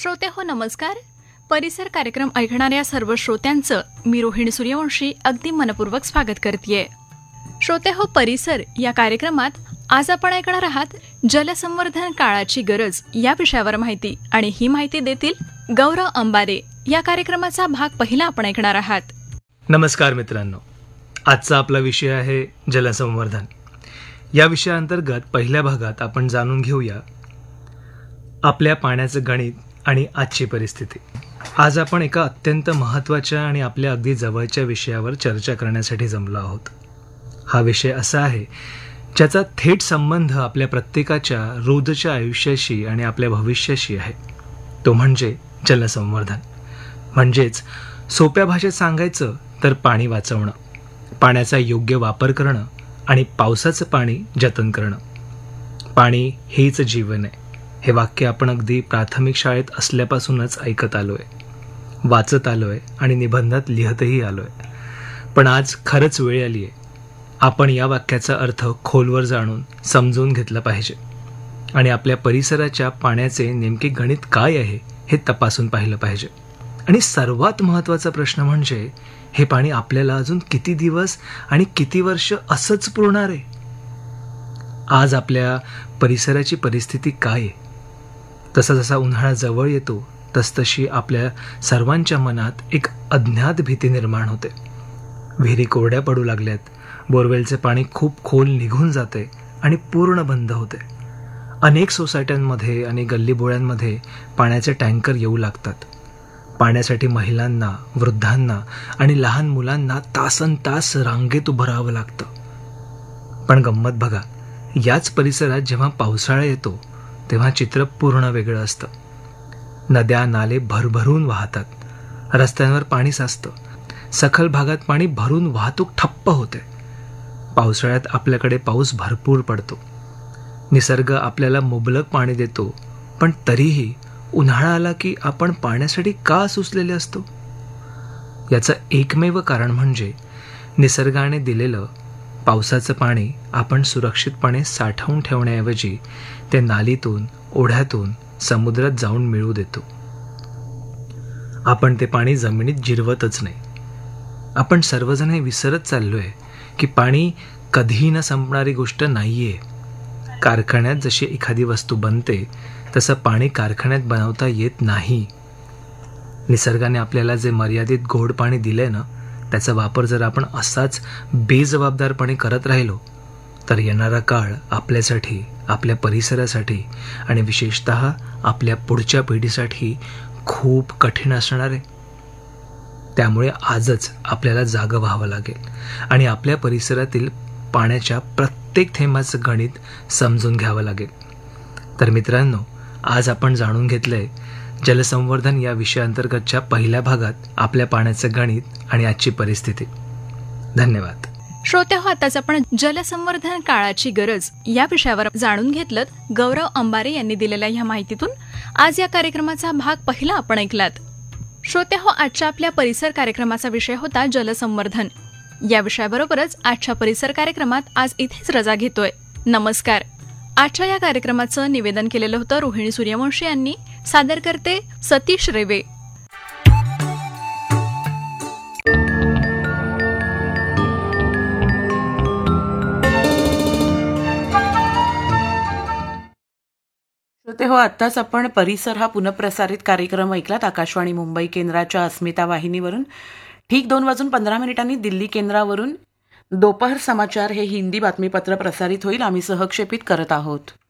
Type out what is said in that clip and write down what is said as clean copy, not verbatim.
श्रोते हो नमस्कार. परिसर कार्यक्रम ऐकणाऱ्या सर्व श्रोत्यांचं मी रोहिणी सूर्यवंशी अगदी मनपूर्वक स्वागत करतेय. श्रोते हो परिसर या कार्यक्रमात आज आपण ऐकणार आहात जलसंवर्धन काळाची गरज या विषयावर माहिती, आणि ही माहिती देतील गौरव अंबारे. या कार्यक्रमाचा भाग पहिला आपण ऐकणार आहात. नमस्कार मित्रांनो, आजचा आपला विषय आहे जलसंवर्धन. या विषयाअंतर्गत पहिल्या भागात आपण जाणून घेऊया आपल्या पाण्याचं गणित आणि आजची परिस्थिती. आज आपण एका अत्यंत महत्त्वाच्या आणि आपल्या अगदी जवळच्या विषयावर चर्चा करण्यासाठी जमलो आहोत. हा विषय असा आहे ज्याचा थेट संबंध आपल्या प्रत्येकाच्या रोजच्या आयुष्याशी आणि आपल्या भविष्याशी आहे. तो म्हणजे जलसंवर्धन. म्हणजेच सोप्या भाषेत सांगायचं तर पाणी वाचवणं, पाण्याचा योग्य वापर करणं आणि पावसाचं पाणी जतन करणं. पाणी हेच जीवन आहे, हे वाक्य आपण अगदी प्राथमिक शाळेत असल्यापासूनच ऐकत आलोय, वाचत आलोय आणि निबंधात लिहतही आलोय. पण आज खरंच वेळ आली आहे आपण या वाक्याचा अर्थ खोलवर जाणून समजून घेतला पाहिजे आणि आपल्या परिसराच्या पाण्याचे नेमके गणित काय आहे हे तपासून पाहिलं पाहिजे. आणि सर्वात महत्त्वाचा प्रश्न म्हणजे हे पाणी आपल्याला अजून किती दिवस आणि किती वर्ष असंच पुरणार आहे? आज आपल्या परिसराची परिस्थिती काय आहे? तसा जसा उन्हाळा जवळ येतो तसतशी आपल्या सर्वांच्या मनात एक अज्ञात भीती निर्माण होते. विहिरी कोरड्या पडू लागल्यात, बोरवेलचे पाणी खूप खोल निघून जाते आणि पूर्ण बंद होते. अनेक सोसायट्यांमध्ये आणि गल्लीबोळ्यांमध्ये पाण्याचे टँकर येऊ लागतात. पाण्यासाठी महिलांना, वृद्धांना आणि लहान मुलांना तासनतास रांगेत उभं राहावं लागतं. पण गंमत बघा, याच परिसरात जेव्हा पावसाळा येतो तेव्हा चित्र पूर्ण वेगळं असतं. नद्या नाले भरभरून वाहतात, रस्त्यांवर पाणी साचतं, सखल भागात पाणी भरून वाहतूक ठप्प होते. पावसाळ्यात आपल्याकडे पाऊस भरपूर पडतो, निसर्ग आपल्याला मुबलक पाणी देतो, पण तरीही उन्हाळा आला की आपण पाण्यासाठी का सुचलेले असतो? याचं एकमेव कारण म्हणजे निसर्गाने दिलेलं पावसाचं पाणी आपण सुरक्षितपणे साठवून ठेवण्याऐवजी ते नालीतून, ओढ्यातून, समुद्रात जाऊन मिळू देतो. आपण ते पाणी जमिनीत जिरवतच नाही. आपण सर्वजण हे विसरत चाललोय की पाणी कधीही न संपणारी गोष्ट नाहीये. कारखान्यात जशी एखादी वस्तू बनते तसं पाणी कारखान्यात बनवता येत नाही. निसर्गाने आपल्याला जे मर्यादित गोड पाणी दिलंय ना, त्याचा वापर जर आपण असाच बेजबाबदारपणे करत राहिलो तर येणारा काळ आपल्यासाठी, आपल्या परिसरासाठी आणि विशेषतः आपल्या पुढच्या पिढीसाठी खूप कठीण असणार आहे. त्यामुळे आजच आपल्याला जागं व्हावं लागेल आणि आपल्या परिसरातील पाण्याच्या प्रत्येक थेंबाचं गणित समजून घ्यावं लागेल. तर मित्रांनो, आज आपण जाणून घेतलंय जलसंवर्धन या विषयाअंतर्गतच्या पहिल्या भागात आपल्या पाण्याचं गणित आणि आजची परिस्थिती. धन्यवाद. श्रोते हो, आताच आपण जलसंवर्धन काळाची गरज या विषयावर जाणून घेतलं. गौरव अंबारे यांनी दिलेल्या ह्या माहितीतून आज या कार्यक्रमाचा भाग पहिला आपण ऐकलात. श्रोते हो, आजच्या आपल्या परिसर कार्यक्रमाचा विषय होता जलसंवर्धन. या विषयाबरोबरच आजच्या परिसर कार्यक्रमात आज इथेच रजा घेतोय. नमस्कार. आजच्या या कार्यक्रमाचं निवेदन केलेलं होतं रोहिणी सूर्यवंशी यांनी. सादर करते सतीश रेवे. श्रोते हो, आत्ताच आपण परिसर हा पुनःप्रसारित कार्यक्रम ऐकलात आकाशवाणी मुंबई केंद्राच्या अस्मिता वाहिनीवरून. ठीक 2:15 दिल्ली केंद्रावरून दोपहर समाचार हे हिंदी बातमीपत्र प्रसारित होईल. आम्ही सहक्षेपित करत आहोत.